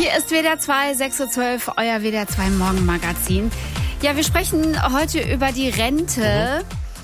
Hier ist WDR 2, 6.12 Uhr, euer WDR 2 Morgenmagazin. Ja, wir sprechen heute über die Rente.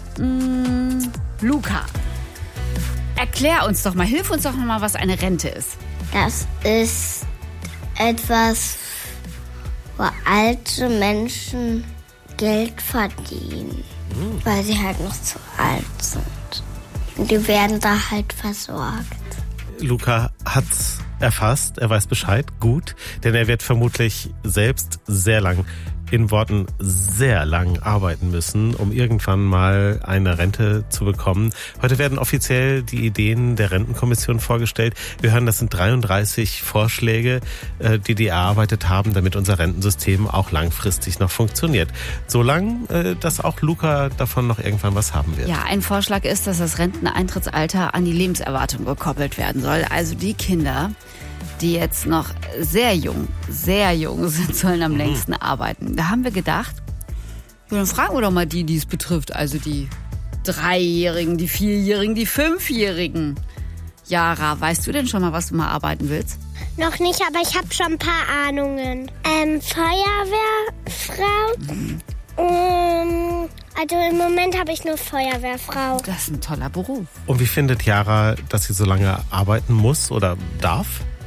Luca, erklär uns doch mal, hilf uns doch mal, was eine Rente ist. Das ist etwas, wo alte Menschen Geld verdienen, weil sie halt noch zu alt sind. Und die werden da halt versorgt. Luca hat's erfasst, er weiß Bescheid, gut, denn er wird vermutlich selbst sehr lang, in Worten sehr lang arbeiten müssen, um irgendwann mal eine Rente zu bekommen. Heute werden offiziell die Ideen der Rentenkommission vorgestellt. Wir hören, das sind 33 Vorschläge, die erarbeitet haben, damit unser Rentensystem auch langfristig noch funktioniert. So lang, dass auch Luca davon noch irgendwann was haben wird. Ja, ein Vorschlag ist, dass das Renteneintrittsalter an die Lebenserwartung gekoppelt werden soll. Also die Kinder, die jetzt noch sehr jung sind, sollen am längsten arbeiten. Da haben wir gedacht, ja, dann fragen wir doch mal die es betrifft. Also die 3-Jährigen, die 4-Jährigen, die 5-Jährigen. Jara, weißt du denn schon mal, was du mal arbeiten willst? Noch nicht, aber ich habe schon ein paar Ahnungen. Feuerwehrfrau. Also im Moment habe ich nur Feuerwehrfrau. Das ist ein toller Beruf. Und wie findet Jara, dass sie so lange arbeiten muss oder darf?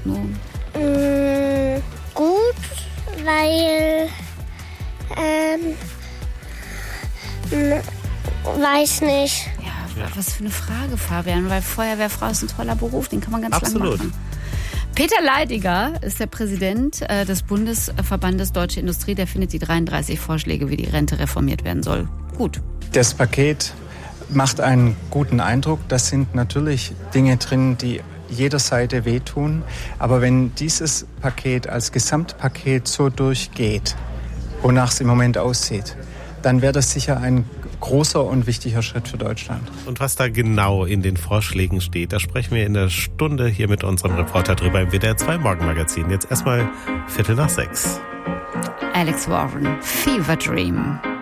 Gut, weil weiß nicht. Ja, was für eine Frage, Fabian, weil Feuerwehrfrau ist ein toller Beruf, den kann man ganz lang machen. Peter Leidiger ist der Präsident des Bundesverbandes Deutsche Industrie, der findet die 33 Vorschläge, wie die Rente reformiert werden soll, gut. Das Paket macht einen guten Eindruck. Das sind natürlich Dinge drin, die jeder Seite wehtun. Aber wenn dieses Paket als Gesamtpaket so durchgeht, wonach es im Moment aussieht, dann wäre das sicher ein großer und wichtiger Schritt für Deutschland. Und was da genau in den Vorschlägen steht, da sprechen wir in der Stunde hier mit unserem Reporter drüber im WDR 2 Morgenmagazin. Jetzt erstmal 5:45. Alex Warren, Fever Dream.